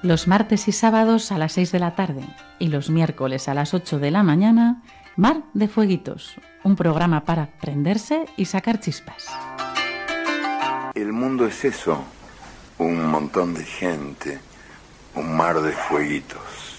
Los martes y sábados a las 6 de la tarde y los miércoles a las 8 de la mañana, Mar de Fueguitos, un programa para prenderse y sacar chispas. El mundo es eso, un montón de gente, un mar de fueguitos.